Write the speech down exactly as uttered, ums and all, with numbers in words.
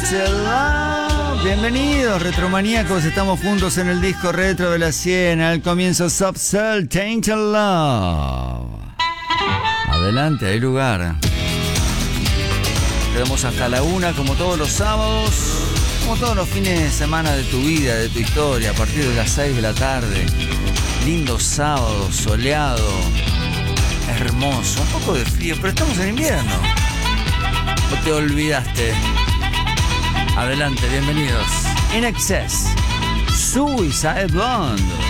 Tainted Love. Bienvenidos, retromaníacos. Estamos juntos en el disco retro de la cien. Al comienzo, Subsoul, Tainted Love. Adelante, hay lugar. Quedamos hasta la una, como todos los sábados, como todos los fines de semana de tu vida, de tu historia, a partir de las seis de la tarde. Lindo sábado, soleado, hermoso, un poco de frío, pero estamos en invierno. ¿O te olvidaste? Adelante, bienvenidos. In Excess, Suicide Blonde.